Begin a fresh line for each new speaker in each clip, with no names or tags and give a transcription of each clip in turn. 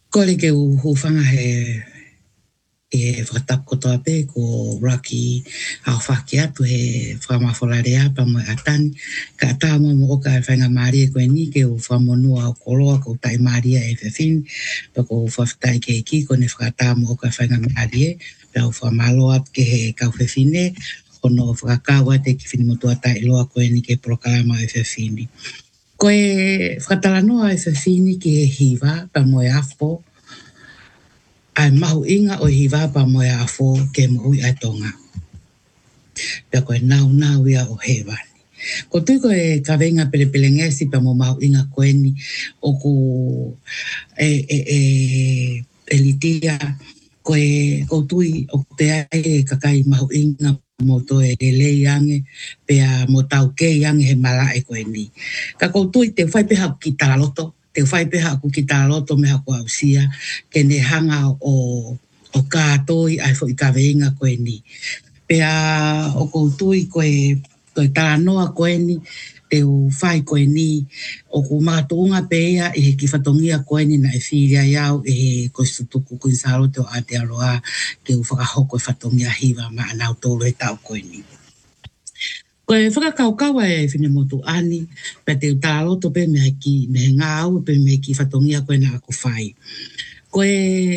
Kore ke uhufanga whakatap kotoa pe ko Rocky au whaki atu he whamawholarea pa mo atani. Ka ata mo mo oka e whainga maria koe ni ke u whamonua o koloa ko tai maria e whewhin. Pa ko whawhitai ke ki ko ne whakata mo oka e whainga maria. Pa u whamaloa ke he kau whewhine. Ono whakakawa te ki whinimutua tai loa koe ni ke prokalama e whewhini. Koe whakatalanoa e whewhini ki he hiva pa mo e afo. Ai mahu inga o hiva pa mo e afo ke mo ui ai tonga. Pea koe nau ia o hewani. Ko tui koe ka venga pele ngesi pa mo mahu inga koeni o ku litia koe ko tui o te ai kakai mahu inga mo to e lei ange pea mo tau kei ange he malae koeni. Ka ko tui te whai peha ki taraloto. Te whai peha ku ki taraloto meha ko ausia ke ne hanga o kātoi ai fo i ka veinga koe ni. Pea o koutui koe taranoa koe ni te u whai koe ni o ku mātuunga pēia e he ki whatongia koe ni na e whiria iau e he koe sutuku kuin saro te o Aotearoa ke u whakahoko e whatongia hiva ma anau tōru e tau koe ni. Koe whakakaukawa e whinemotu ani, pe te utaloto pe me ngā au pe me ki whatongia koe na ako whai. Koe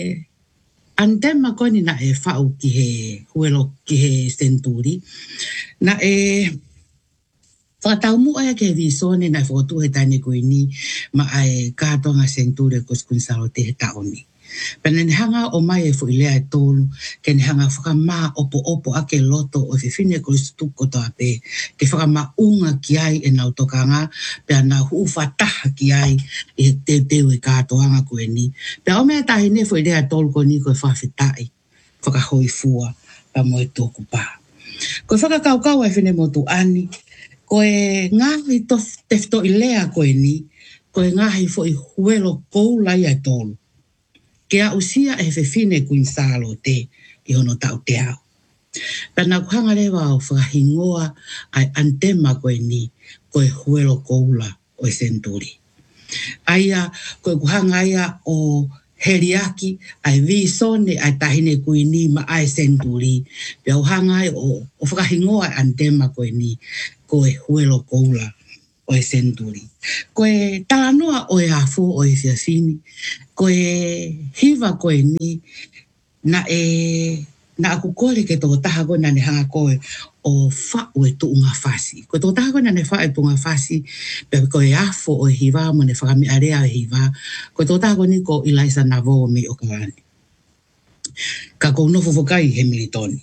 andema koe ni na e whau ki he huelo ki he senturi. Na e whakatau mua ea ke visone na e whakatu he taine koe ni ma ai kātonga senturi ko skunsaro te he taoni. Pena ni hanga o mai e fuilea e tolu, ke ni hanga whakama opo ake loto o whiwhine ko stuko toa pe, ke whakama unga ki ai e nau tokanga, pea na huwhataha ki ai e te teu e kātoanga koe ni. Pea o mea tahi ne fuilea e tolu ko ni koe whawhitai, whakahoi fua, pa mo e tōku pā. Koe whakakaukau e whine motu ani, koe ngahi te whito i lea koe ni, koe ngahi fo i huelo koulai ai tolu. Ke a usia e whewhine kuin salo te i hono tau te au. Pena kuhanga rewa o whakahingoa ai antema koe ni koe huelo koula o senturi. Aia koe kuhanga aia o heriaki ai visone ai tahine kui ni ma ai senturi. Pea uhanga ai o whakahingoa ai antema koe ni koe huelo koula o senturi. Koe talanoa o e afu o e whiawhini. Koe hiva koe ni na aku kore ke tō taha koe na ne hanga koe o whau e tuunga whasi. Koe tō taha koe na ne whau e tuunga whasi, pe koe afo o e hiva mo ne whakami area o hiva. Koe tō taha koe ni ko Ilaisa Navo me o kalani. Ka kou nofo fokai he militoni.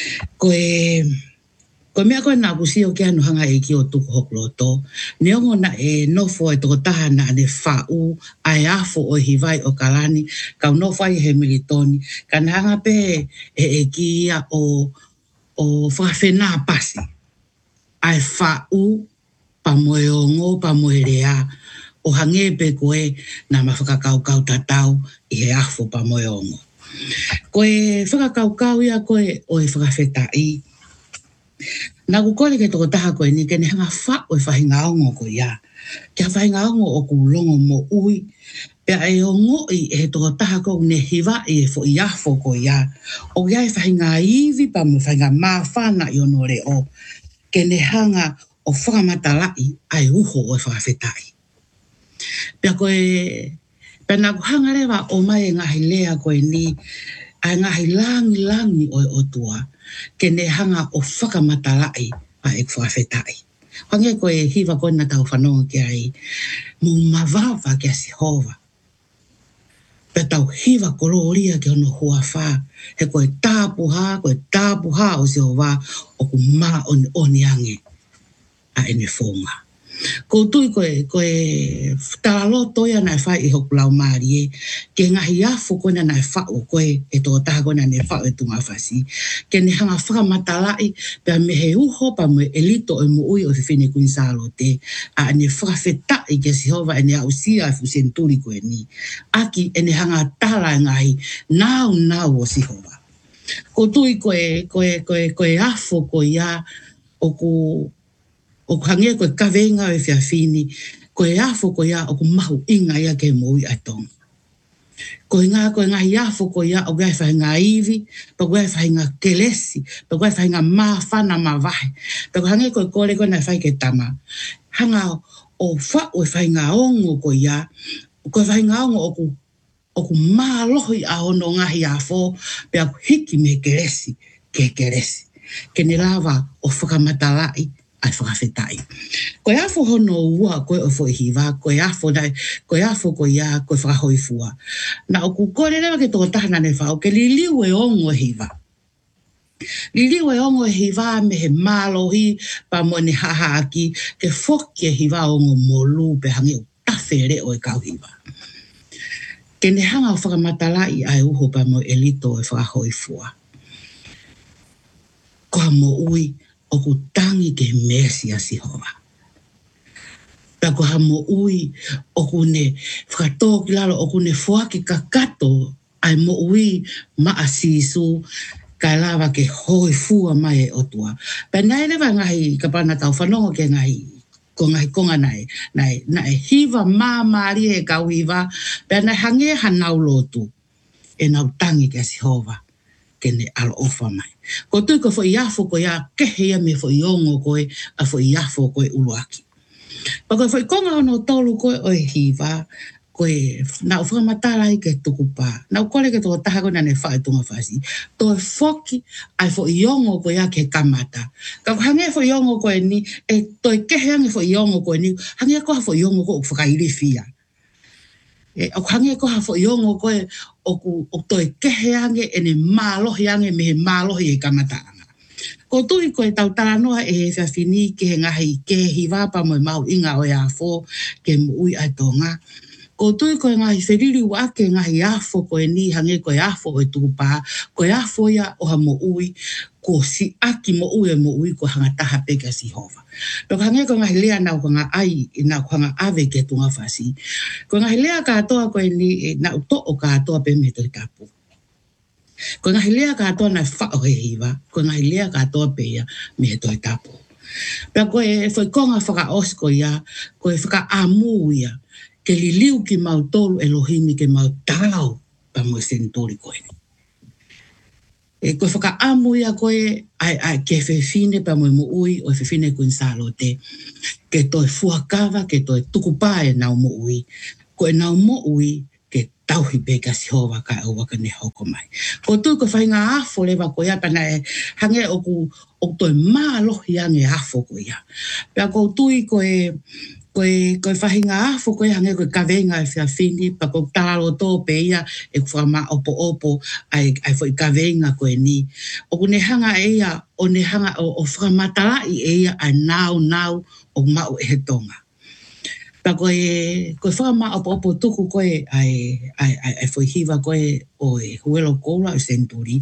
Koe mea koe nā kusio ke anu hanga e ki o tuku hokloto, ne ongo na e nofo e toko taha na ane whau, ai afo o hivai o kalani, kau nofo ai he militoni, ka na hanga pe e ki ia o whakawhenā pasi, ai whau, pa moe ongo, pa moe rea, o hange pe koe na mawhakakaukau tatau i he afo pa moe ongo. Koe whakakaukau ia koe o e whakawhetai, nā kukore ke toko taha koe ni, ke ne hanga whau e whahinga ongo koe ia. Kia whahinga ongo o kulongo mo ui, pea e ongo i e toko taha koe ne hiva i e fo i afo koe ia. O ia e whahinga iwi pa mo whahinga mawhana i ono re o, ke ne hanga o whakamatalai ai uho o e whakawhetai. Pea koe, pea nā kuhanga rewa o mai e ngahi lea koe ni, ai ngahi langi o e otua, ke ne hanga o whakamatalai a e whakawhetai. Hange koe hiva koe na tau whanonga ki ai, mo mawawha ki a Sihova. Pe tau hiva koloria ki ono hua wha, he koe tāpuha o Sihova, o ku mā oni ange a ene whonga. Ko tui koe tāloto ia nai whai i hoku lau maari e, ke ngahi afu koe na nai whao koe e tō taha koe na nai whao e tunga whasi. Ke ne hanga whakamatalai, pia me he uho pa mo e lito e mo ui o whiwhine kuin salo te, a ne whakawhetai ke Sihova e ne au sia e fusenturi koe ni. Aki e ne hanga tala ngahi nau o Sihova. Ko tui koe afu koe ia o o hange koe kawenga e whiawhini, koe afo koe ia o ku mahu inga ia ke moi atong. Ko ngā iafo ko ia o gai whai ngā iwi, pa gai whai ngā kelesi, pa gai whai ngā māwhana māwahe. Pa hange koe kore koe nai whai ke tama. Hanga o wha o whai ngā ongo ko ia, ko whai ngā ongo oku mālohi a ono ngahi a fo, pe aku hiki me kelesi, ke kelesi. Ke ne lawa o whakamatalai, ai whakawhetai. Koe afo hono ua koe o fo hiwa, koe afo ko ia, koe whakahoifua. Na oku kore rewa ke tō tahana ne whao, ke liliu e ongo hiwa. Liliu e ongo hiwa me he mālohi, pa mo ne haha aki, ke whoki e hiwa ongo molu, pe hangi o tawhere o e kau hiwa. Ke ne hanga o whakamatalai ai uho pa mo elito e whakahoifua. Koha mo ui, oku tangi ke mesi a sihoa. Pea koha mo ui, oku ne whakatō ki lalo, oku ne whuaki kakato, ai mo ui maa sisu, kai lawa ke hoi fua mai e otua. Pea nai rewa ngahi kapana tau whanongo ke ngahi, ko ngahi konga nai hiwa māmari e kau hiwa, pea nai hange hanau lotu, e nau tangi ke sihoa, ke ne alo ofa mai. Ko tui ko fo iafo ko ia kehe ia me fo iongo koe, a fo iafo koe uluaki. Pa koe fo ikonga ono tolu koe o e hiwa, koe na uwhaka matalai ke tukupa. Na ukole ke toko taha koe nane whae tunga whasi. To e foki ai fo iongo koe ia ke kamata. Ka hange fo iongo koe ni, e to e kehe ange fo iongo koe ni, hange koha fo iongo koe whakairi fia. O hange koha fo iongo koe o to e kehe ange e ne mālohi ange me he mālohi e kamata anga. Ko tui koe tau taranoa e he whiawhini ke he ngahi ke he hiwapa mo e mau inga o e afo ke mo ui ai tonga. Ko tui koe ngahi whiriri wake ngahi afo koe ni hange koe afo o e tukupa, koe afo ia o ha mo ui, ko si aki mo ui ko hanga taha peka si hova. Peko hange koe ngahi lea nau ko ngā ai, nau ko hanga ave ke tunga whasi. Ko ngahi lea katoa koe ni, nau to o katoa pe me toi tapu. Ko ngahi lea katoa nai whao he hiwa, ko ngahi lea katoa pe ia me toi tapu. Pea koe foi konga whaka osko ia, koe whaka amu ia, ke li liu ki mau tolu Elohimi ke mau tau pa mo sentori koe. E koe whaka amu ia koe ai ke whewhine pa mo ui o whewhine kuin salote. Ke toi fuakawa, ke toi tukupa e nau mo ui. Koe nau mo ui ke tauhi peka si hoa ka au waka ne hoko mai. Ko tui ko whainga afo lewa koe apa na e hange oku toi maa lohi ange afo koe ia. Pea ko tui koe whahinga afo koe hange koe kawenga e whiawhini, pa ko tālo tō pe ia e whama opo ai fo i kawenga koe ni. O ne hanga e ia, o ne hanga o whakamatalai e ia ai nau o mau e he tonga. Pa koe whama opo tuku koe ai fo i hiwa koe o e huelo koula o senturi.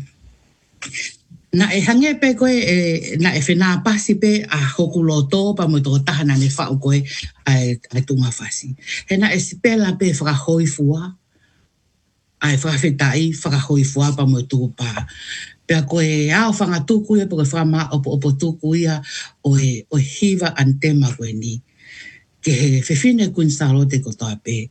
Na e hange pe koe, na e whenā pasi pe a hoku loto pa mo toko tahana ne whao koe ai tunga whasi. He na e sipela pe whakahoifua, ai whakawhetai whakahoifua pa mo tuku pā. Pea koe ao whangatuku ia, pa koe whama opo tuku ia o e hiwa antema koe ni. Ke he whewhine kun salote ko toa pe,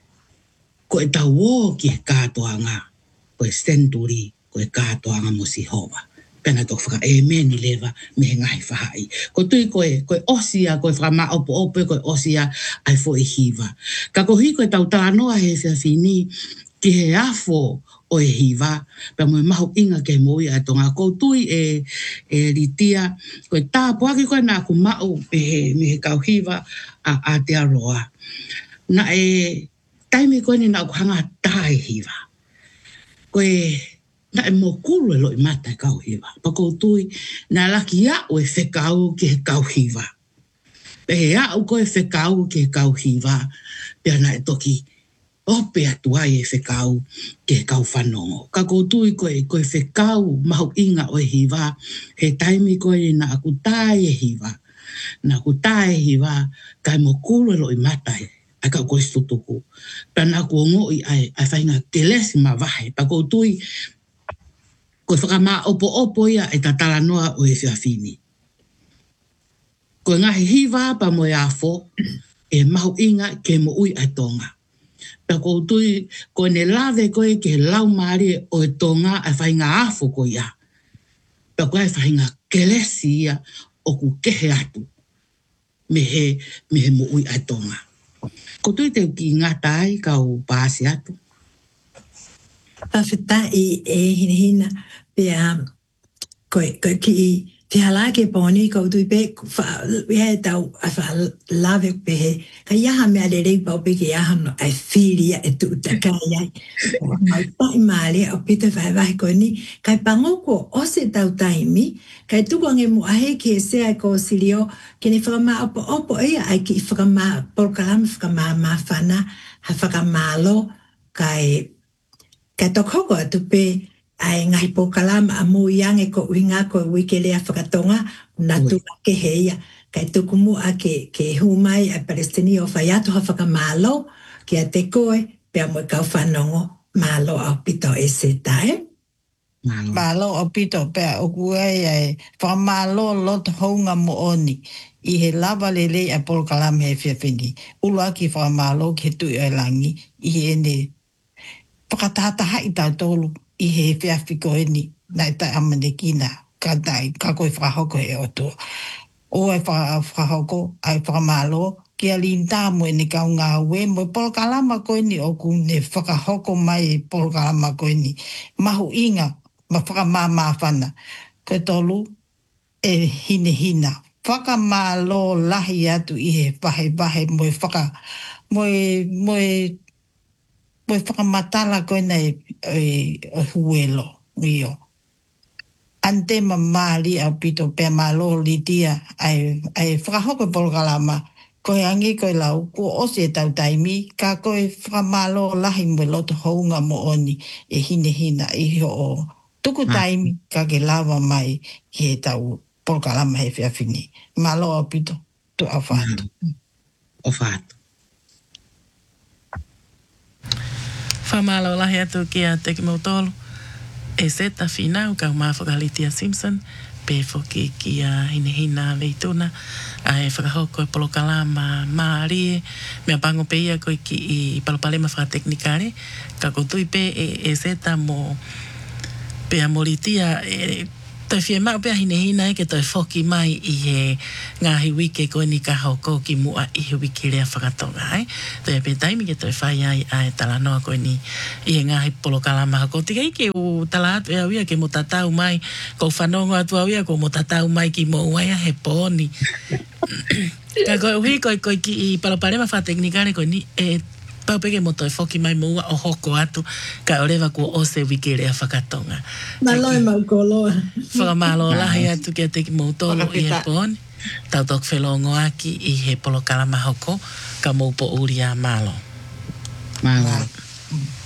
koe tau o ki he kātoanga, koe senturi, koe kātoanga mo si hova. Pena tō whaka e meni lewa me he ngahi whahai. Ko tui koe osia, koe whaka maa opo koe osia ai fo e hiwa. Ka kohi koe tau tānoa he whiawhini ki he afo o e hiwa, pia mo e mahu inga ke moi a tonga. Ko tui e ritia, koe tāpuaki koe nā ku mau me he kau hiwa a te aroa. Na e taimi koe ni nā ku hanga tae hiwa. Koe na e mo kuru e loi mata e kau hiwa. Pa kou tui, na laki au e whekau ki he kau hiwa. Pe he au koe whekau ki he kau hiwa. Pea na e toki, ope atu ai e whekau ki he kau whanongo. Ka kou tui koe whekau mahu inga o e hiwa. He taimi koe na aku tae e hiwa. Na aku tae e hiwa, kai mo kuru e loi mata e. Ai kau koe stutuku. Pea na aku ongoi ai whainga kelesi ma wahe. Pa kou tui, koe whakama opo ia e tatala noa o e whiawhini. Koe ngahi hiwa pa mo e afo, e mahu inga ke mo ui ai tonga. Pea koutui, ko ne lawe koe ke lau maari o e tonga a whainga afo ko ia. Pea koe a whainga kelesi ia o ku kehe atu. Me he mo ui a tonga. Koutui te ki ngatai ka o paasi atu.
Pawhita hina pia koe ki te hala ke poni ko tui pe he tau a wha lawe pe he ka iaha mea le rei pau pe ke iaha no ai whiria e tu utakai ai mai pai maare o pita whai ko ni kai pango ko o se tau taimi kai tuko nge mu ahe ke se ai ko sirio ke ni whakama opo ia ai ki whakama polkalama whakama mawhana ha whakamalo kai tokoko atu pe ai ngai pokalama a mu yange ko winga ko wikele a whakatonga na tuka ke heia. Kai tukumu a ke humai a Palestini o whaiatu ha whakamalo ki a te koe pe a mui kau whanongo malo au pito e se tae.
Malo o pito pe a okuai ai whamalo lot hounga mo oni. I he lava lele a polkalama he whiawhini. Ulua ki whamalo ke tui ai langi i he ene whakatahataha i tau tolu i he whiawhiko eni nai tai amanekina ka koe whakahoko e oto. O e whakahoko ai whakamalo kia linta mo ene kau ngā ue mo polkalama koe ni o kune whakahoko mai polkalama koe ni. Mahu inga ma whakamama whana. Koe tolu e hina. Whakamalo lahi atu i he wahe mo mo whakamatala koe nei o huelo io. Ante mamali au pito pe malo litia ai whakahoko polkalama koe angi koe lau ko ose e tau taimi ka koe whakamalo lahi mo loto hounga mo oni e hina i o tuku taimi ka ke lawa mai he tau polkalama he whiawhini. Malo au pito tu a whātu.
O whātu.
Whamalo lahi atu ki a Teki Mautolu. E seta whinau kau mawhakalitia Simpson. Pe whoki ki a hina leituna. A e whakahoko e polokalama maari. Mea pango pe ia koe ki i palopalema whakateknikare. Ka koutui pe e seta mo pe a moritia toi whie mau pia hina ke toi whoki mai i he ngahi wike koe ni ka hoko ki mua i he wike rea whakatonga ai. Toi pe taimi ke toi whai ai ai talanoa koe ni i he ngahi polokalama hako. Tika ike u tala atu e awia ke mo tatau mai ko whanongo atu awia ko mo tatau mai ki mo uaia he pōni. Ka koe uhi koe ki i paloparema whateknikare koe ni pau peke mo toi whoki mai mua o hoko atu ka orewa kua ose wike rea whakatonga.
Maloi mau koloa.
Whakamalo lahi atu kia Teki Mautolu i he pōni. Tau tok whelongo aki i he polokalama hoko ka maupo uri a malo.
Malo.